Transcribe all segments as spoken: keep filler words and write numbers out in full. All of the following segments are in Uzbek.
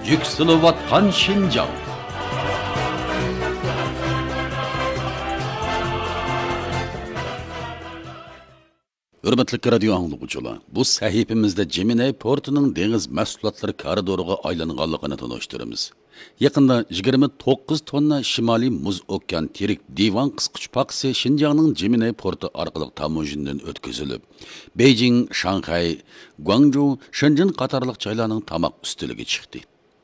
Yükselivatkan Şinjan. Hürmetli radyo anlıqçılar, bu sahifimizde Gemini portunun deniz mahsulotları koridoriga aylanganligini tanıştırırız. Yaqında yigirma to'qqiz tonna Shimoliy Muz okean tirik divan qisqich paxsi Xinjiangning Gemini porti orqali tamojindan o'tkazilib, Beijing, Shanghai, Guangzhou, Shenzhen qatorliq joylarning tamoq ustiliga chiqdi.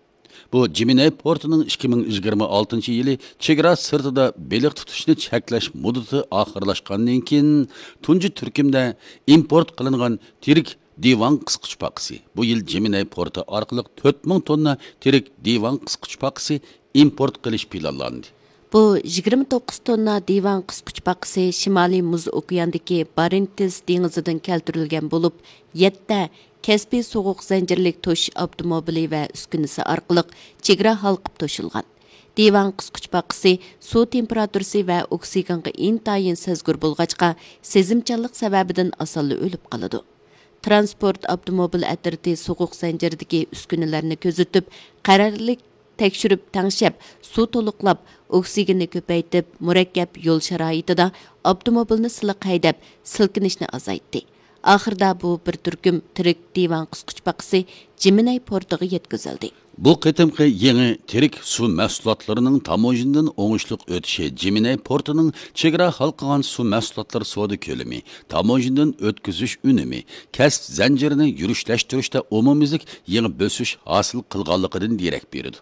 Bu Gemini portining ikki ming yigirma oltinchi yili chegara sirtida beliq tutishni cheklash muddati oxirlashgandan keyin tunji turkumda import qilingan tirik divan qisqich paxsi bu yil Gemini porti orqali to'rt ming tonna tirik divan qisqich paxsi import qilish planlandi. Bu yigirma to'qqiz tonna divan qisqich paxsi Shimoliy Muz okeanidagi Barentis dengizidan keltirilgan bo'lib, yetti Kaspiy soğuq zanjirlik to'sh avtomobili va uskunasi orqali chegara halqib to'shilgan. Divan qisqich paxsi suv temperaturasi va oksigenga intayin sezgur bo'lg'achqa sezimchanlik sababidan asonli o'lib qoladi. Transport avtomobil atriti soğuq zanjirdagi uskunalarni ko'zitib, qarorlik tekshirib tangshab, suv to'liqlab, oksigenni ko'paytib, murakkab yo'l sharoitida avtomobilni siliq haydab, silkinishni azaytdi. Ahırda bu bir turkum tirik divan qisqich paxsi Gemini portiga yetkazildi. Bu qitimqi yangi tirik suv mahsulotlarining tamojindan o'ngishliq o'tishi Gemini portining chegara halqagan suv mahsulotlari savdo ko'lami, tamojindan o'tkazish unumi, kasb zanjirini yurishtirishda umumiylik yangi bo'sish hosil qilganligidan darak beradi.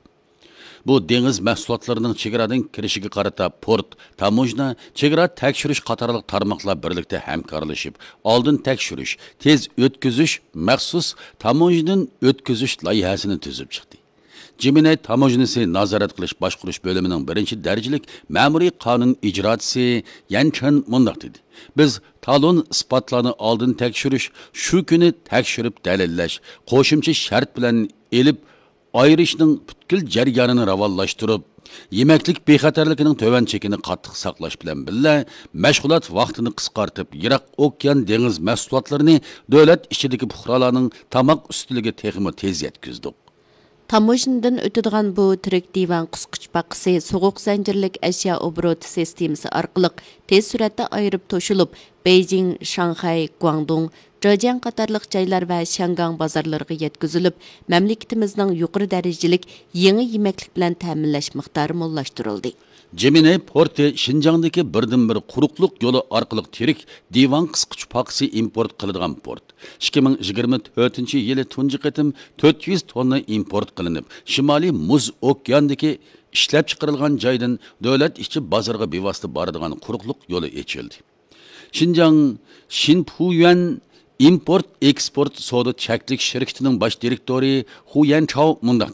Bu dengiz mahsulotlarının chegaradan kirishiga qarata port, tamojna, chegara tekshirish qatorliq tarmoqlar birlikda hamkorlashib, oldin tekshirish, tez o'tkazish, maxsus tamojnadan o'tkazish loyihasini tuzib chiqdi. Gemini tamojnasi nazorat qilish boshqarish bo'limining birinchi darajalik ma'muriy qonun ijrochisi Yanchan mundaq dedi. Biz talon isbotlarni oldin tekshirish, shu kuni tekshirib dalillash, qo'shimcha shart bilan elib ayrışning butkul jarayonini ravonlashtirib, yemeklik bexatarligining to'van chekini qattiq saqlash bilan birga mashg'ulot vaqtini qisqartib, Yiroq okean dengiz mahsulotlarini davlat ichidagi fuqarolarning tamoq ustiliga texmi tez yetkazdik. Tamojindan o'tadigan bu tirik divan qisqich paxsi so'g'uq zanjirlik ashyo obrot sistemasi orqali tez suratda ayirib to'shilib, Beijing, Shanghai, Guangdong, Zhejiang qatorliq joylar va Shangang bozorlariga yetkazilib, mamlakatimizning yuqori darajalik yangi yemeklik bilan ta'minlash miqdori mo'llashtirildi. Gemini porti Xinjiangdagi birdan-bir quruqliq yo'li orqali tirik divan qisqich paxsi import qiladigan port. ikki ming yigirma to'rtinchi yili tunji qatim to'rt yuz tonna import qilinib, Shimoliy Muz okeanidagi ishlab chiqarilgan joydan davlat ichi bozorga bevosita boradigan quruqliq yo'li ochildi. Xinjiang Xinpuyuan import eksport savdo cheklik shirkatining bosh direktori Hu Yanchao mundaq